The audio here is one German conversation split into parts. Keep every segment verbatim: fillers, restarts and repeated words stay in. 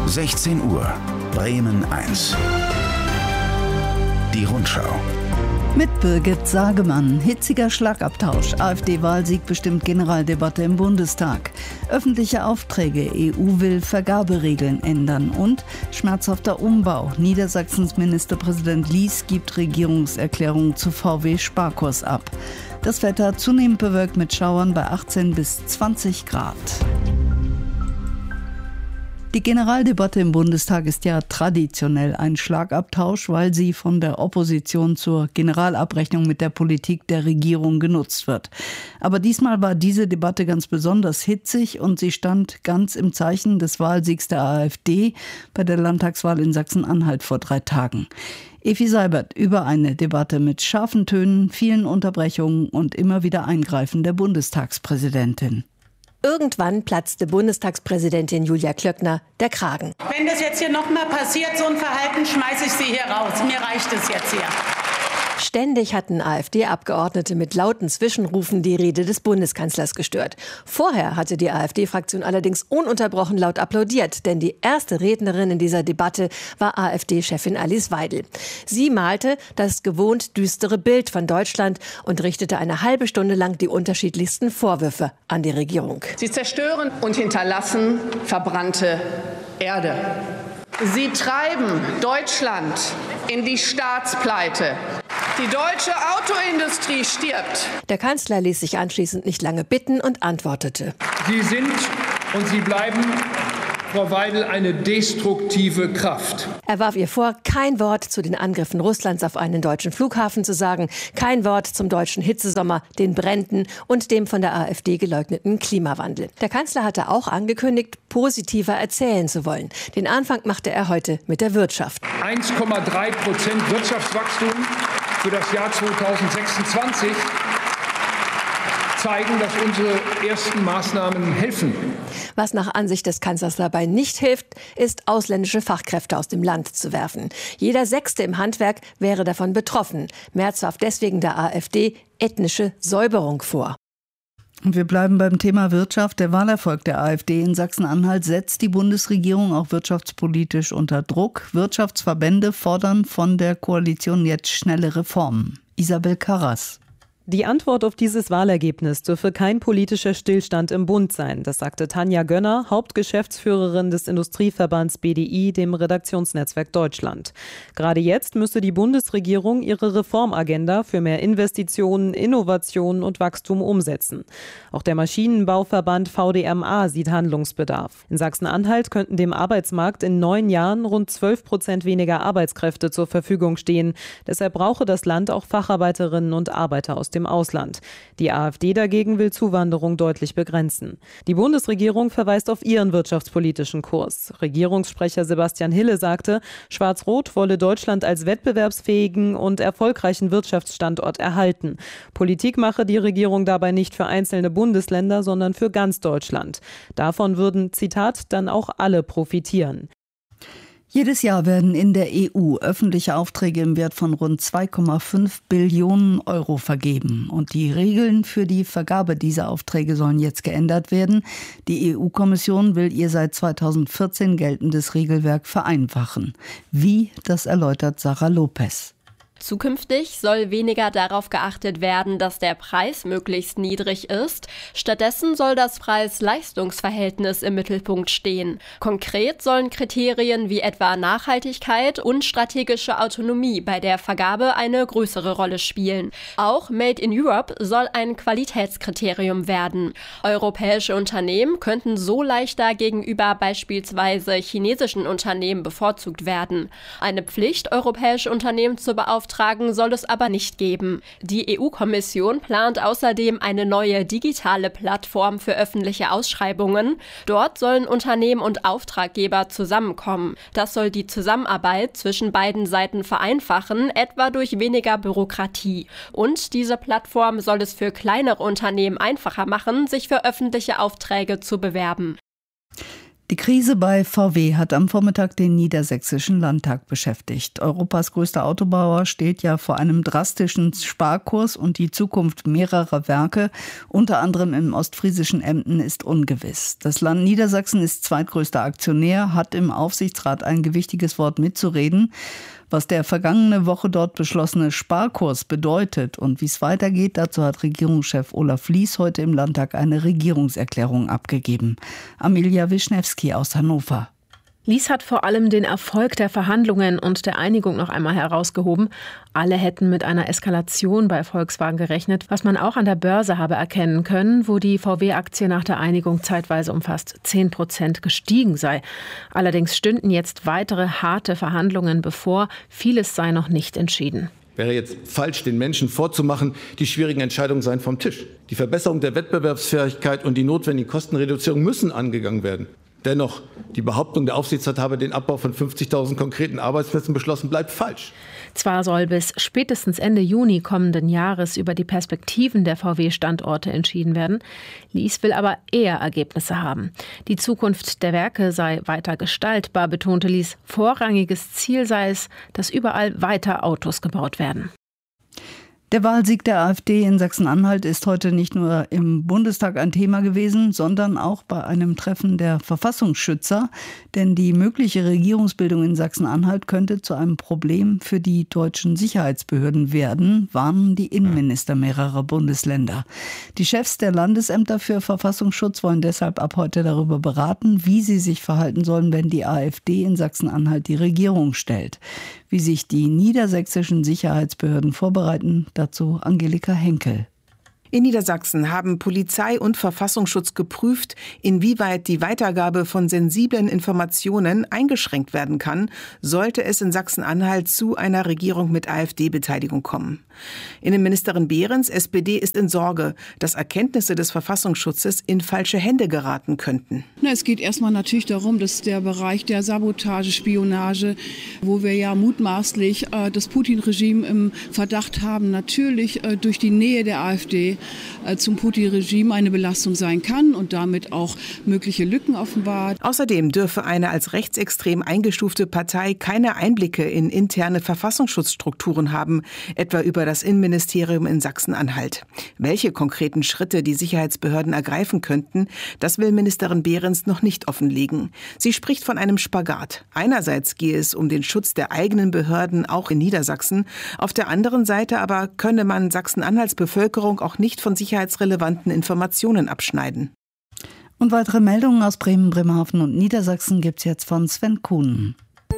sechzehn Uhr, Bremen eins. Die Rundschau. Mit Birgit Sagemann. Hitziger Schlagabtausch. AfD-Wahlsieg bestimmt Generaldebatte im Bundestag. Öffentliche Aufträge. E U will Vergaberegeln ändern. Und schmerzhafter Umbau. Niedersachsens Ministerpräsident Lies gibt Regierungserklärung zu V W-Sparkurs ab. Das Wetter zunehmend bewölkt mit Schauern bei achtzehn bis zwanzig Grad. Die Generaldebatte im Bundestag ist ja traditionell ein Schlagabtausch, weil sie von der Opposition zur Generalabrechnung mit der Politik der Regierung genutzt wird. Aber diesmal war diese Debatte ganz besonders hitzig und sie stand ganz im Zeichen des Wahlsiegs der AfD bei der Landtagswahl in Sachsen-Anhalt vor drei Tagen. Effi Seibert über eine Debatte mit scharfen Tönen, vielen Unterbrechungen und immer wieder Eingreifen der Bundestagspräsidentin. Irgendwann platzte Bundestagspräsidentin Julia Klöckner der Kragen. Wenn das jetzt hier nochmal passiert, so ein Verhalten, schmeiße ich Sie hier raus. Mir reicht es jetzt hier. Ständig hatten AfD-Abgeordnete mit lauten Zwischenrufen die Rede des Bundeskanzlers gestört. Vorher hatte die AfD-Fraktion allerdings ununterbrochen laut applaudiert, denn die erste Rednerin in dieser Debatte war AfD-Chefin Alice Weidel. Sie malte das gewohnt düstere Bild von Deutschland und richtete eine halbe Stunde lang die unterschiedlichsten Vorwürfe an die Regierung. Sie zerstören und hinterlassen verbrannte Erde. Sie treiben Deutschland in die Staatspleite. Die deutsche Autoindustrie stirbt. Der Kanzler ließ sich anschließend nicht lange bitten und antwortete. Sie sind und Sie bleiben, Frau Weidel, eine destruktive Kraft. Er warf ihr vor, kein Wort zu den Angriffen Russlands auf einen deutschen Flughafen zu sagen, kein Wort zum deutschen Hitzesommer, den Bränden und dem von der AfD geleugneten Klimawandel. Der Kanzler hatte auch angekündigt, positiver erzählen zu wollen. Den Anfang machte er heute mit der Wirtschaft. eins Komma drei Prozent Wirtschaftswachstum für das Jahr zweitausendsechsundzwanzig zeigen, dass unsere ersten Maßnahmen helfen. Was nach Ansicht des Kanzlers dabei nicht hilft, ist, ausländische Fachkräfte aus dem Land zu werfen. Jeder Sechste im Handwerk wäre davon betroffen. Merz warf deswegen der AfD ethnische Säuberung vor. Und wir bleiben beim Thema Wirtschaft. Der Wahlerfolg der AfD in Sachsen-Anhalt setzt die Bundesregierung auch wirtschaftspolitisch unter Druck. Wirtschaftsverbände fordern von der Koalition jetzt schnelle Reformen. Isabel Karras. Die Antwort auf dieses Wahlergebnis dürfe kein politischer Stillstand im Bund sein. Das sagte Tanja Gönner, Hauptgeschäftsführerin des Industrieverbands B D I, dem Redaktionsnetzwerk Deutschland. Gerade jetzt müsse die Bundesregierung ihre Reformagenda für mehr Investitionen, Innovationen und Wachstum umsetzen. Auch der Maschinenbauverband V D M A sieht Handlungsbedarf. In Sachsen-Anhalt könnten dem Arbeitsmarkt in neun Jahren rund zwölf Prozent weniger Arbeitskräfte zur Verfügung stehen. Deshalb brauche das Land auch Facharbeiterinnen und Arbeiter aus dem Ausland. Die AfD dagegen will Zuwanderung deutlich begrenzen. Die Bundesregierung verweist auf ihren wirtschaftspolitischen Kurs. Regierungssprecher Sebastian Hille sagte, Schwarz-Rot wolle Deutschland als wettbewerbsfähigen und erfolgreichen Wirtschaftsstandort erhalten. Politik mache die Regierung dabei nicht für einzelne Bundesländer, sondern für ganz Deutschland. Davon würden, Zitat, dann auch alle profitieren. Jedes Jahr werden in der E U öffentliche Aufträge im Wert von rund zwei Komma fünf Billionen Euro vergeben. Und die Regeln für die Vergabe dieser Aufträge sollen jetzt geändert werden. Die E U-Kommission will ihr seit zweitausendvierzehn geltendes Regelwerk vereinfachen. Wie, das erläutert Sarah Lopez. Zukünftig soll weniger darauf geachtet werden, dass der Preis möglichst niedrig ist. Stattdessen soll das Preis-Leistungs-Verhältnis im Mittelpunkt stehen. Konkret sollen Kriterien wie etwa Nachhaltigkeit und strategische Autonomie bei der Vergabe eine größere Rolle spielen. Auch Made in Europe soll ein Qualitätskriterium werden. Europäische Unternehmen könnten so leichter gegenüber beispielsweise chinesischen Unternehmen bevorzugt werden. Eine Pflicht, europäische Unternehmen zu beauftragen, soll es aber nicht geben. Die E U-Kommission plant außerdem eine neue digitale Plattform für öffentliche Ausschreibungen. Dort sollen Unternehmen und Auftraggeber zusammenkommen. Das soll die Zusammenarbeit zwischen beiden Seiten vereinfachen, etwa durch weniger Bürokratie. Und diese Plattform soll es für kleinere Unternehmen einfacher machen, sich für öffentliche Aufträge zu bewerben. Die Krise bei V W hat am Vormittag den Niedersächsischen Landtag beschäftigt. Europas größter Autobauer steht ja vor einem drastischen Sparkurs und die Zukunft mehrerer Werke, unter anderem im ostfriesischen Emden, ist ungewiss. Das Land Niedersachsen ist zweitgrößter Aktionär, hat im Aufsichtsrat ein gewichtiges Wort mitzureden. Was der vergangene Woche dort beschlossene Sparkurs bedeutet und wie es weitergeht, dazu hat Regierungschef Olaf Lies heute im Landtag eine Regierungserklärung abgegeben. Amelia Wischnewski aus Hannover. Lies hat vor allem den Erfolg der Verhandlungen und der Einigung noch einmal herausgehoben. Alle hätten mit einer Eskalation bei Volkswagen gerechnet, was man auch an der Börse habe erkennen können, wo die V W-Aktie nach der Einigung zeitweise um fast zehn Prozent gestiegen sei. Allerdings stünden jetzt weitere harte Verhandlungen bevor. Vieles sei noch nicht entschieden. Wäre jetzt falsch, den Menschen vorzumachen, die schwierigen Entscheidungen seien vom Tisch. Die Verbesserung der Wettbewerbsfähigkeit und die notwendigen Kostenreduzierungen müssen angegangen werden. Dennoch, die Behauptung, der Aufsichtsrat habe den Abbau von fünfzigtausend konkreten Arbeitsplätzen beschlossen, bleibt falsch. Zwar soll bis spätestens Ende Juni kommenden Jahres über die Perspektiven der V W-Standorte entschieden werden. Lies will aber eher Ergebnisse haben. Die Zukunft der Werke sei weiter gestaltbar, betonte Lies. Vorrangiges Ziel sei es, dass überall weiter Autos gebaut werden. Der Wahlsieg der AfD in Sachsen-Anhalt ist heute nicht nur im Bundestag ein Thema gewesen, sondern auch bei einem Treffen der Verfassungsschützer. Denn die mögliche Regierungsbildung in Sachsen-Anhalt könnte zu einem Problem für die deutschen Sicherheitsbehörden werden, warnen die Innenminister mehrerer Bundesländer. Die Chefs der Landesämter für Verfassungsschutz wollen deshalb ab heute darüber beraten, wie sie sich verhalten sollen, wenn die AfD in Sachsen-Anhalt die Regierung stellt. Wie sich die niedersächsischen Sicherheitsbehörden vorbereiten, dazu Angelika Henkel. In Niedersachsen haben Polizei und Verfassungsschutz geprüft, inwieweit die Weitergabe von sensiblen Informationen eingeschränkt werden kann, sollte es in Sachsen-Anhalt zu einer Regierung mit AfD-Beteiligung kommen. Innenministerin Behrens, S P D, ist in Sorge, dass Erkenntnisse des Verfassungsschutzes in falsche Hände geraten könnten. Na, es geht erstmal natürlich darum, dass der Bereich der Sabotage, Spionage, wo wir ja mutmaßlich äh, das Putin-Regime im Verdacht haben, natürlich äh, durch die Nähe der AfD zum Putin-Regime eine Belastung sein kann und damit auch mögliche Lücken offenbart. Außerdem dürfe eine als rechtsextrem eingestufte Partei keine Einblicke in interne Verfassungsschutzstrukturen haben, etwa über das Innenministerium in Sachsen-Anhalt. Welche konkreten Schritte die Sicherheitsbehörden ergreifen könnten, das will Ministerin Behrens noch nicht offenlegen. Sie spricht von einem Spagat. Einerseits gehe es um den Schutz der eigenen Behörden, auch in Niedersachsen. Auf der anderen Seite aber könne man Sachsen-Anhalts Bevölkerung auch nicht von sicherheitsrelevanten Informationen abschneiden. Und weitere Meldungen aus Bremen, Bremerhaven und Niedersachsen gibt's jetzt von Sven Kuhn.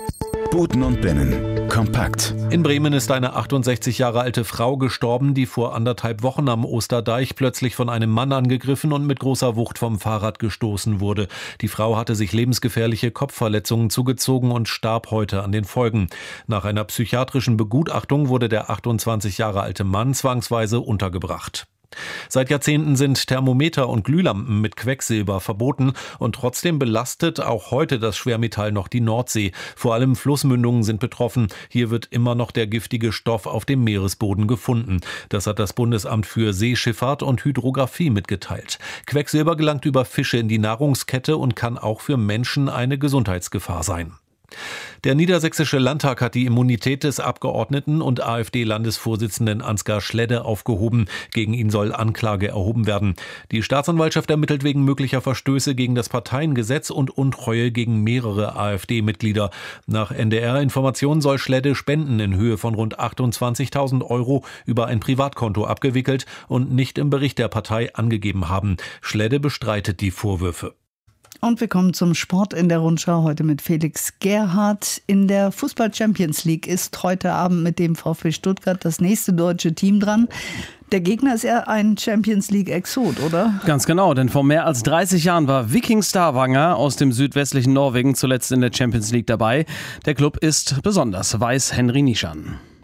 Buten und Binnen. Kompakt. In Bremen ist eine achtundsechzig Jahre alte Frau gestorben, die vor anderthalb Wochen am Osterdeich plötzlich von einem Mann angegriffen und mit großer Wucht vom Fahrrad gestoßen wurde. Die Frau hatte sich lebensgefährliche Kopfverletzungen zugezogen und starb heute an den Folgen. Nach einer psychiatrischen Begutachtung wurde der achtundzwanzig Jahre alte Mann zwangsweise untergebracht. Seit Jahrzehnten sind Thermometer und Glühlampen mit Quecksilber verboten und trotzdem belastet auch heute das Schwermetall noch die Nordsee. Vor allem Flussmündungen sind betroffen. Hier wird immer noch der giftige Stoff auf dem Meeresboden gefunden. Das hat das Bundesamt für Seeschifffahrt und Hydrographie mitgeteilt. Quecksilber gelangt über Fische in die Nahrungskette und kann auch für Menschen eine Gesundheitsgefahr sein. Der Niedersächsische Landtag hat die Immunität des Abgeordneten und AfD-Landesvorsitzenden Ansgar Schledde aufgehoben. Gegen ihn soll Anklage erhoben werden. Die Staatsanwaltschaft ermittelt wegen möglicher Verstöße gegen das Parteiengesetz und Untreue gegen mehrere AfD-Mitglieder. Nach N D R-Informationen soll Schledde Spenden in Höhe von rund achtundzwanzigtausend Euro über ein Privatkonto abgewickelt und nicht im Bericht der Partei angegeben haben. Schledde bestreitet die Vorwürfe. Und wir kommen zum Sport in der Rundschau, heute mit Felix Gerhardt. In der Fußball-Champions League ist heute Abend mit dem VfB Stuttgart das nächste deutsche Team dran. Der Gegner ist eher ein Champions League-Exot, oder? Ganz genau, denn vor mehr als dreißig Jahren war Viking Stavanger aus dem südwestlichen Norwegen zuletzt in der Champions League dabei. Der Club ist besonders, weiß Henry Nischan.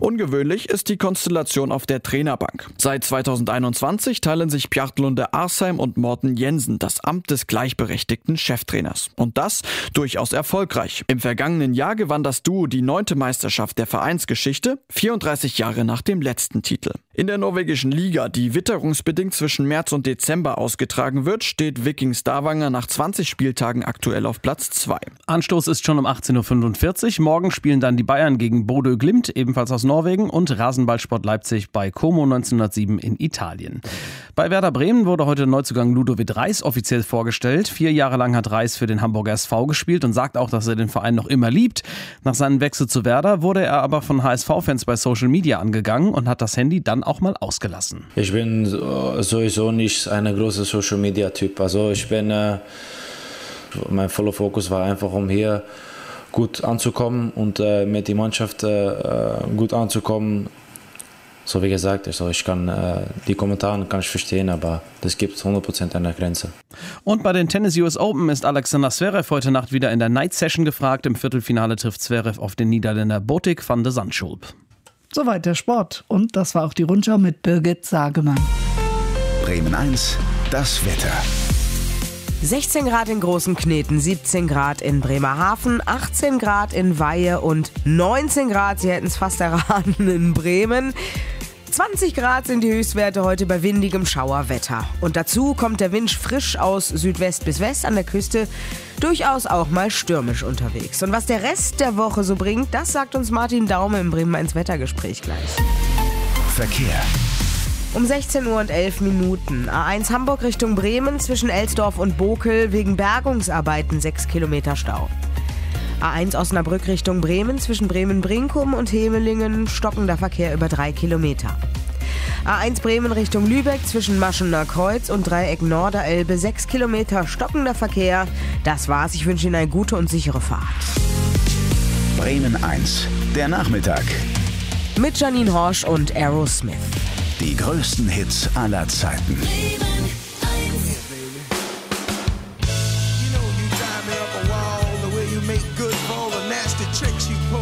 Ungewöhnlich ist die Konstellation auf der Trainerbank. Seit zweitausendeinundzwanzig teilen sich Bjartlunde Arsheim und Morten Jensen das Amt des gleichberechtigten Cheftrainers. Und das durchaus erfolgreich. Im vergangenen Jahr gewann das Duo die neunte Meisterschaft der Vereinsgeschichte, vierunddreißig Jahre nach dem letzten Titel. In der norwegischen Liga, die witterungsbedingt zwischen März und Dezember ausgetragen wird, steht Viking Stavanger nach zwanzig Spieltagen aktuell auf Platz zwei. Anstoß ist schon um achtzehn Uhr fünfundvierzig. Morgen spielen dann die Bayern gegen Bodø Glimt, ebenfalls aus Norwegen, und Rasenballsport Leipzig bei Como neunzehnhundertsieben in Italien. Bei Werder Bremen wurde heute Neuzugang Ludovic Reis offiziell vorgestellt. Vier Jahre lang hat Reis für den Hamburger S V gespielt und sagt auch, dass er den Verein noch immer liebt. Nach seinem Wechsel zu Werder wurde er aber von H S V-Fans bei Social Media angegangen und hat das Handy dann auch mal ausgelassen. Ich bin sowieso nicht ein großer Social-Media-Typ. Also ich bin, äh, mein voller Fokus war einfach, um hier gut anzukommen und äh, mit der Mannschaft äh, gut anzukommen. So wie gesagt, also ich kann äh, die Kommentare kann ich verstehen, aber das gibt hundert Prozent eine Grenze. Und bei den Tennis U S Open ist Alexander Zverev heute Nacht wieder in der Night Session gefragt. Im Viertelfinale trifft Zverev auf den Niederländer Botic van de Zandschulp. Soweit der Sport. Und das war auch die Rundschau mit Birgit Sagemann. Bremen eins, das Wetter. sechzehn Grad in Großen Kneten, siebzehn Grad in Bremerhaven, achtzehn Grad in Weihe und neunzehn Grad, Sie hätten es fast erraten, in Bremen. zwanzig Grad sind die Höchstwerte heute bei windigem Schauerwetter. Und dazu kommt der Wind frisch aus Südwest bis West, an der Küste durchaus auch mal stürmisch unterwegs. Und was der Rest der Woche so bringt, das sagt uns Martin Daume im Bremen eins Wettergespräch gleich. Verkehr. Um sechzehn Uhr und elf Minuten. A eins Hamburg Richtung Bremen zwischen Elsdorf und Bokel wegen Bergungsarbeiten sechs Kilometer Stau. A eins Osnabrück Richtung Bremen zwischen Bremen-Brinkum und Hemelingen stockender Verkehr über drei Kilometer. A eins Bremen Richtung Lübeck zwischen Maschener Kreuz und Dreieck Norderelbe sechs Kilometer stockender Verkehr. Das war's. Ich wünsche Ihnen eine gute und sichere Fahrt. Bremen eins, der Nachmittag. Mit Janine Horsch und Aerosmith. Die größten Hits aller Zeiten. Bremen